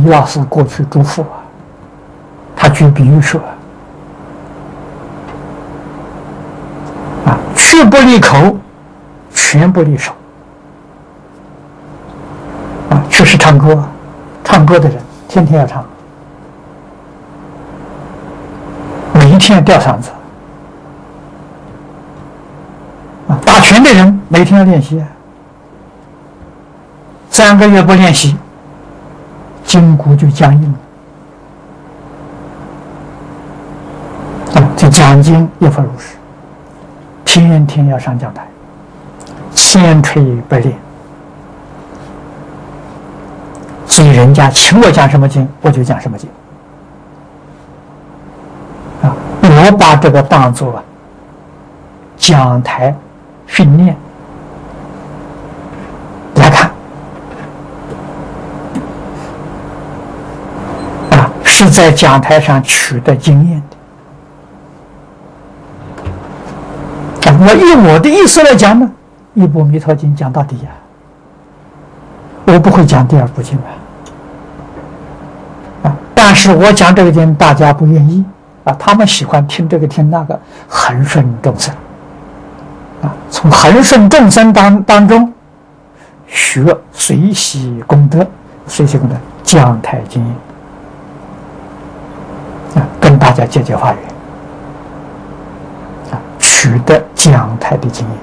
李老师过去嘱咐啊，他举比喻说啊，去不离口，全不离手。啊，去是唱歌，唱歌的人天天要唱，每一天吊嗓子。啊，打拳的人每天要练习，3个月不练习，筋骨就僵硬了。啊，这讲经也复如是，天天要上讲台，千锤百炼。所以人家请我讲什么经，我就讲什么经。啊，我把这个当作讲台训练来看。啊，是在讲台上取得经验的。啊，我以我的意思来讲呢，一部《弥陀经》讲到底呀，我不会讲第二部经啊。但是我讲这个经，大家不愿意啊，他们喜欢听这个听那个，恒顺众生啊，从恒顺众生当中学随喜功德，随喜功德讲台经验啊，跟大家结发缘啊，取得讲台的经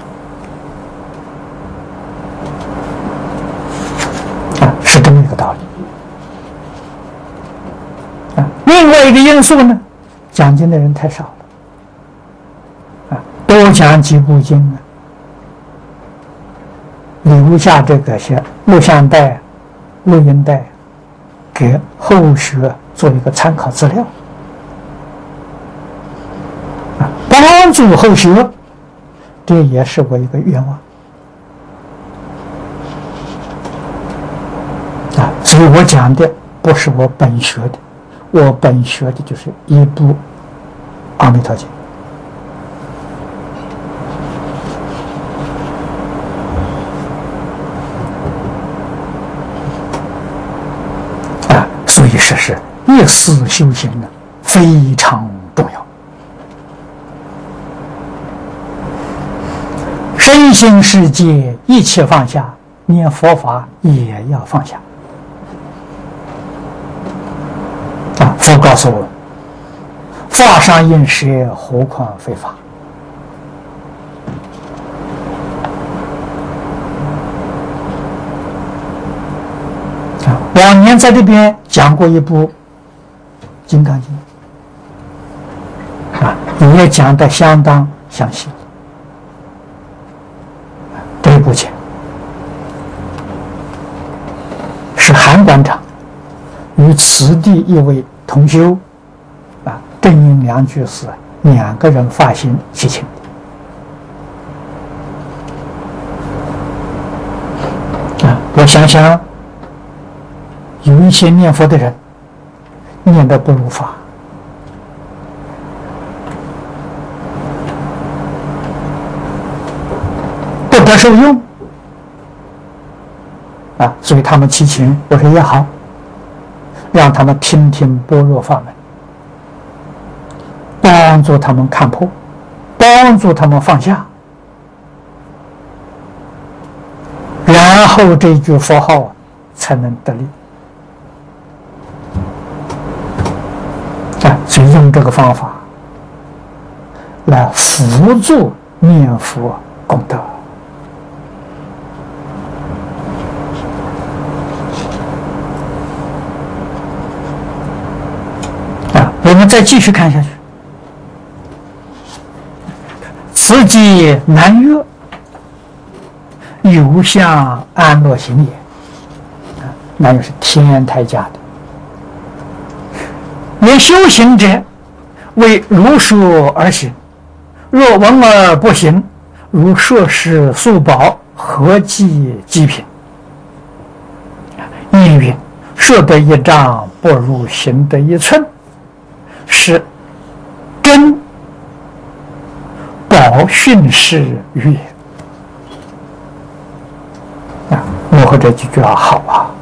验啊，是这么一个道理。另外一个因素呢，讲经的人太少了，啊，多讲几部经呢，留下这个些录像带、录音带，给后学做一个参考资料，啊，帮助后学，这也是我一个愿望，啊，所以我讲的不是我本学的。我本学的就是一部《阿弥陀经》啊，所以说是一丝修行呢非常重要，身心世界一切放下，念佛法也要放下。佛告诉我们，法上应舍，何况非法。往年在这边讲过一部《金刚经》，啊，也讲得相当详细。这一部经是韩馆长与此地一位同修啊，郑英良居士2个人发心写请啊。我想想，有一些念佛的人念得不如法，不得受用啊，所以他们祈请，我说也好，让他们听听般若法门，帮助他们看破，帮助他们放下，然后这句佛号才能得力啊！所以用这个方法来辅助念佛功德。我们再继续看下去，此即南岳，有相安乐行也。那又是天台家的。连修行者为如说而行，若闻而不行，如摄食素宝，何计极品？因云：摄得1丈，不如行得1寸。是真宝训示语也啊！幕后这几句话好啊！